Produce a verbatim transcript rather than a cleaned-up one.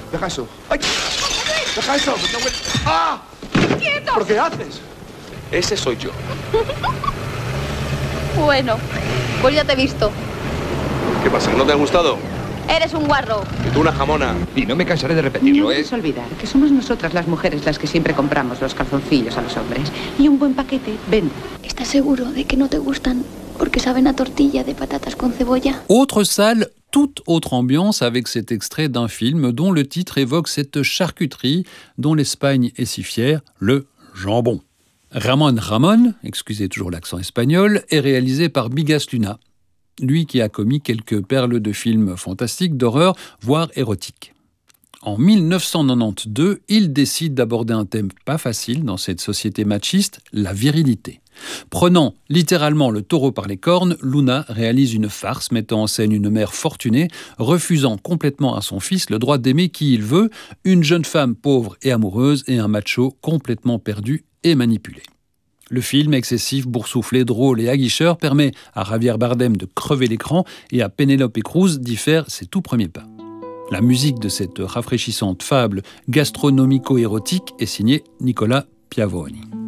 Deja eso. ¡Ay! Deja eso. ¡Ah! ¡Quieto! ¿Pero qué haces? Ese soy yo. Bueno, pues ya te he visto. ¿Qué pasa? ¿No te ha gustado? Eres un guarro. Y tú una jamona. Y no me cansaré de repetirlo, No ¿eh? debes olvidar que somos nosotras las mujeres las que siempre compramos los calzoncillos a los hombres. Y un buen paquete vende. ¿Estás seguro de que no te gustan porque saben a tortilla de patatas con cebolla? Autre salle, toute autre ambiance avec cet extrait d'un film dont le titre évoque cette charcuterie dont l'Espagne est si fière, le jambon. Ramon Ramon, excusez toujours l'accent espagnol, est réalisé par Bigas Luna, lui qui a commis quelques perles de films fantastiques, d'horreur, voire érotiques. En dix-neuf cent quatre-vingt-douze, il décide d'aborder un thème pas facile dans cette société machiste, la virilité. Prenant littéralement le taureau par les cornes, Luna réalise une farce mettant en scène une mère fortunée, refusant complètement à son fils le droit d'aimer qui il veut, une jeune femme pauvre et amoureuse et un macho complètement perdu et manipulé. Le film, excessif, boursouflé, drôle et aguicheur, permet à Javier Bardem de crever l'écran et à Penélope Cruz d'y faire ses tout premiers pas. La musique de cette rafraîchissante fable gastronomico-érotique est signée Nicola Piavoni.